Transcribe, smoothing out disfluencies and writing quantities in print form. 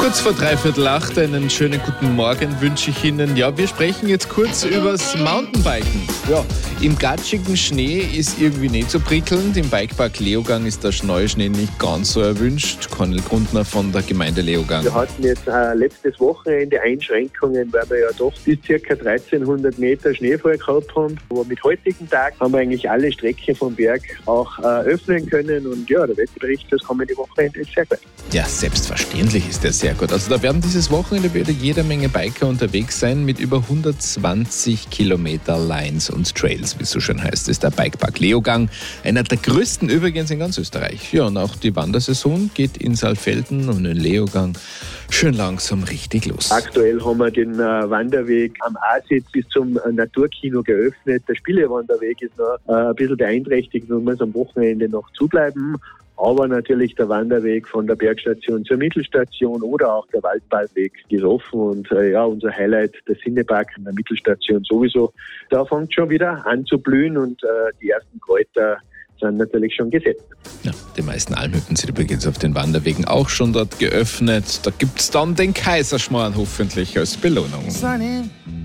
Kurz vor 7:45 einen schönen guten Morgen wünsche ich Ihnen. Ja, wir sprechen jetzt kurz übers Mountainbiken. Ja, im gatschigen Schnee ist irgendwie nicht so prickelnd. Im Bikepark Leogang ist der Neuschnee nicht ganz so erwünscht. Cornel Grundner von der Gemeinde Leogang. Wir hatten jetzt letztes Wochenende Einschränkungen, weil wir ja doch bis ca. 1300 Meter Schneefall gehabt haben. Aber mit heutigen Tag haben wir eigentlich alle Strecken vom Berg auch öffnen können. Und ja, der Wetterbericht fürs kommende Wochenende ist sehr gut. Ja, selbstverständlich ist der sehr gut. Also da werden dieses Wochenende wieder jede Menge Biker unterwegs sein mit über 120 Kilometer Lines und Trails, wie es so schön heißt. Das ist der Bikepark Leogang, einer der größten übrigens in ganz Österreich. Ja, und auch die Wandersaison geht in Saalfelden und in Leogang schön langsam richtig los. Aktuell haben wir den Wanderweg am Aasitz bis zum Naturkino geöffnet. Der Spielewanderweg ist noch ein bisschen beeinträchtigt und muss am Wochenende noch zubleiben. Aber natürlich der Wanderweg von der Bergstation zur Mittelstation oder auch der Waldbahnweg ist offen. Und unser Highlight, der Sinnepark an der Mittelstation sowieso, da fängt schon wieder an zu blühen und die ersten Kräuter sind natürlich schon gesetzt. Ja, die meisten Almhütten sind übrigens auf den Wanderwegen auch schon dort geöffnet. Da gibt es dann den Kaiserschmarrn hoffentlich als Belohnung. Sunny.